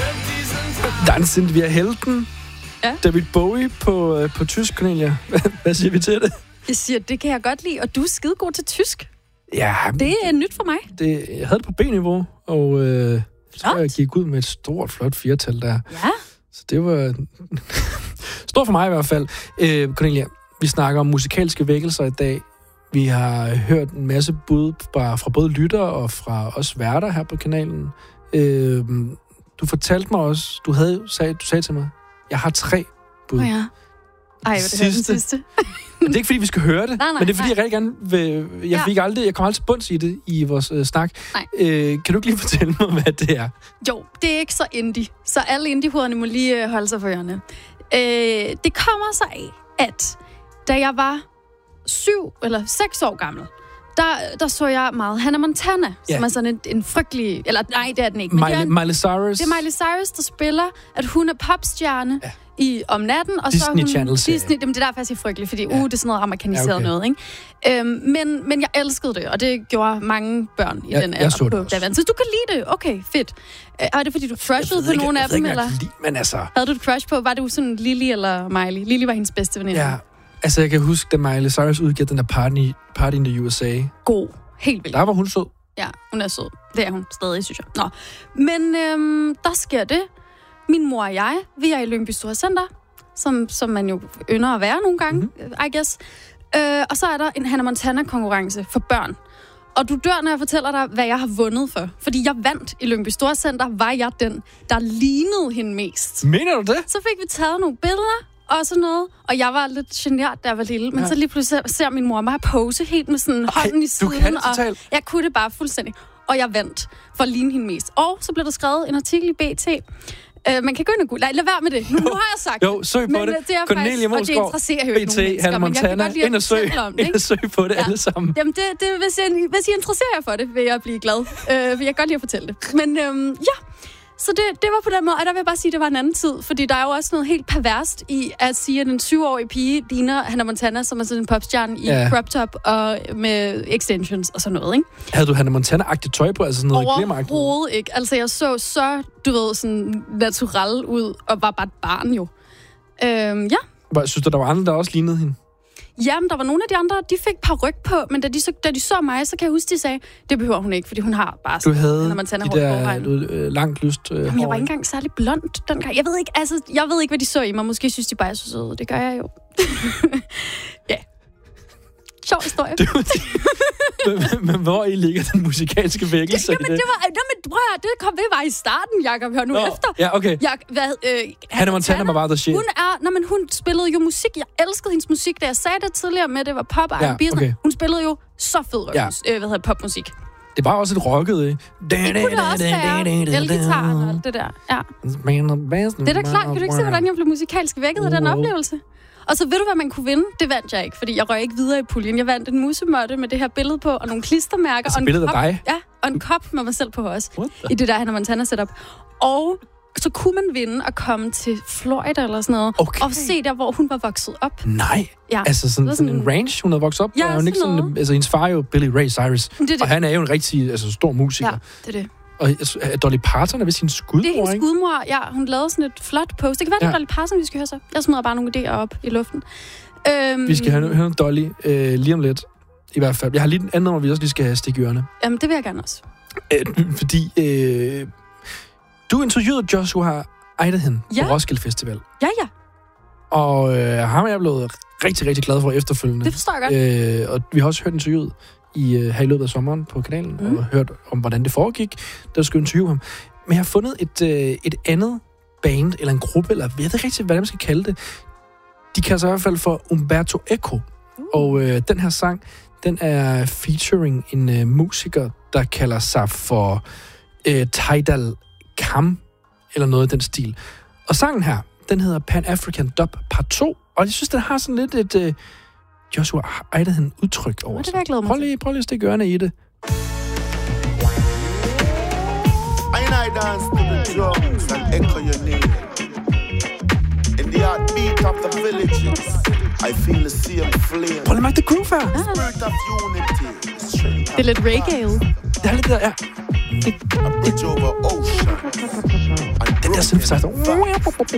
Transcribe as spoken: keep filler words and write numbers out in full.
Dansen, vi er helten. Ja. David Bowie på, på tysk, Cornelia. Hvad siger vi til det? Jeg siger, det kan jeg godt lide, og du er skidegod til tysk. Ja. Det er nyt for mig. Det, jeg havde det på B-niveau, og øh, så jeg gik ud med et stort, flot firtal der. Ja. Så det var stort for mig i hvert fald. Øh, Cornelia, vi snakker om musikalske vækkelser i dag. Vi har hørt en masse bud fra både lyttere og fra os værter her på kanalen. Øh, du fortalte mig også, du, havde, sagde, du sagde til mig, jeg har tre bud. Oh ja. Ej, hvad det er den sidste. Det er ikke, fordi vi skal høre det, nej, nej, men det er, fordi nej. jeg rigtig gerne vil... Jeg, fik ja. aldrig, jeg kom aldrig til bunds i det i vores øh, snak. Øh, kan du ikke lige fortælle mig, hvad det er? Jo, det er ikke så indie. Så alle indie-hovederne må lige øh, holde sig for ørerne. Øh, det kommer så af, at da jeg var syv eller seks år gammel, der, der så jeg meget Hannah Montana, ja. som er sådan en, en frygtelig... Eller nej, det er den ikke. Men Miley, det, er en, Miley Cyrus. det er Miley Cyrus, der spiller, at hun er popstjerne ja. i, om natten. Og Disney så hun, Channel-serie. Disney, jamen, det er der faktisk frygteligt, fordi ja. uh, det er sådan noget amerikaniseret ja, okay. noget. Ikke? Øhm, men, men jeg elskede det, og det gjorde mange børn i ja, den alder. Så det så du kan lide det? Okay, fedt. Øh, er det fordi, du crushede på nogle af dem? Eller? Lide, men altså... Havde du et crush på? Var du sådan Lily eller Miley? Lily var hendes bedste veninde. Ja, altså jeg kan huske, da Miley Cyrus udgav den der Party, Party in the U S A. God. Helt vildt. Der var hun sød. Ja, hun er sød. Det er hun stadig, synes jeg. Nå. Men øhm, der sker det. Min mor og jeg, vi er i Lyngby Store Center, som, som man jo ynder at være nogle gange, mm-hmm. I guess. Øh, og så er der en Hannah Montana-konkurrence for børn. Og du dør, når jeg fortæller dig, hvad jeg har vundet for. Fordi jeg vandt i Lyngby Store Center, var jeg den, der lignede hende mest. Mener du det? Så fik vi taget nogle billeder og sådan noget. Og jeg var lidt genert, da jeg var lille. Men ja. så lige pludselig ser min mor mig pose helt med sådan Ej, hånden i siden. Du kan det totalt. Og jeg kunne det bare fuldstændig. Og jeg vandt for at ligne hende mest. Og så blev der skrevet en artikel i B T. Uh, man kan gå ind og google. Nej, lad være med det. Nu, nu har jeg sagt jo, søg på men, det. det er Cornelia faktisk, og det interesserer jo ikke nogen mennesker. Hannah Montana. Ind og søg. Ind og søg på det ja. alle sammen. Jamen, det, det, hvis, jeg, hvis I interesserer jer for det, vil jeg blive glad. Uh, vil jeg godt lide at fortælle det. Men øhm, ja, så det, det var på den måde. Og der vil jeg bare sige, at det var en anden tid. Fordi der er jo også noget helt perverst i at sige, at en syv-årig pige ligner Hannah Montana, som er sådan en popstjerne i ja. crop top og med extensions og sådan noget, ikke? Havde du Hannah Montana-agtigt tøj på? Altså sådan noget glimmeragtigt? Overhovedet ikke. Altså, jeg så så, du ved, sådan natural ud og var bare et barn jo. Øhm, ja. Synes du, der var andre, der også lignede hende? Jamen, der var nogle af de andre, de fik paryk på, men da de, så, da de så mig, så kan jeg huske, de sagde, det behøver hun ikke, fordi hun har bare sådan, du havde man de der øh, langt lyst øh, Jamen, jeg var ikke engang særlig blond dengang. Jeg ved ikke, altså, jeg ved ikke, hvad de så i mig. Måske synes de bare, jeg så sød. Det gør jeg jo. Ja. Sjov historie. men, men hvor i ligger den musikalske vækkelse? Ja, jamen, det var, jamen, prøv at, det kom ved bare i starten, Jacob. Hør nu Nå, efter. Ja, okay. Jeg, hvad, øh, Hannah Montana var bare the shit. Hun er, nå, men hun spillede jo musik. Jeg elskede hendes musik, da jeg sagde det tidligere med, det var pop og ja, R and B. Okay. Hun spillede jo så fed ja. øh, hvad hedder, popmusik. Det var også et rocket, ikke? Det kunne det også være. Elgitaren og alt det der. Ja. Det er da klart. Kan du ikke se, hvordan jeg blev musikalsk vækket af den oplevelse? Og så ved du, hvad man kunne vinde? Det vandt jeg ikke, fordi jeg røg ikke videre i puljen. Jeg vandt en musemåtte med det her billede på, og nogle klistermærker. Altså og en billede kop, af dig? Ja, og en kop med mig selv på også. I det der Hannah Montana setup. Og så kunne man vinde og komme til Florida eller sådan noget. Okay. Og se der, hvor hun var vokset op. Nej. Ja. Altså sådan, sådan, sådan en range, hun havde vokset op. Ja, sådan ikke sådan, altså hendes far er jo Billy Ray Cyrus. Det det. Og han er jo en rigtig altså, stor musiker. Ja, det er det. Og Dolly Parton er vist hendes skudmor, ikke? Det er hendes skudmor, ja. Hun lavede sådan et flot post. Det kan være, det er ja. Dolly Parton, vi skal høre så. Jeg smider bare nogle idéer op i luften. Øhm, vi skal høre, høre Dolly øh, lige om lidt. I hvert fald. Jeg har lige en anden nummer, vi også lige skal have stik i ørerne. Jamen, det vil jeg gerne også. Øh, fordi øh, du interviewede Joshua Eiderhen ja. på Roskilde Festival. Ja, ja. Og øh, ham er jeg blevet rigtig, rigtig glad for efterfølgende. Det forstår jeg godt. Øh, og vi har også hørt interviewet i, øh, her i løbet af sommeren på kanalen, mm. og hørt om, hvordan det foregik, da jeg skulle interviewe ham. Men jeg har fundet et, øh, et andet band, eller en gruppe, eller jeg ved ikke rigtig, hvad man skal kalde det. De kalder sig i hvert fald for Umberto Eco. Mm. Og øh, den her sang, den er featuring en øh, musiker, der kalder sig for øh, Tidal Kam, eller noget i den stil. Og sangen her, den hedder Pan African Dub Part to, og jeg synes, den har sådan lidt et øh, Joshua Eiderhen udtryk over sig. Det prøv lige, prøv lige at stikke ørerne i det. I dance to the drums and echo your name. In the heartbeat of the villages, I feel the same flame. Prøv lige at mærke det groove her. Ah. Det er lidt reggae. Det er lidt der, ja. A bridge over ocean. der synthesizer.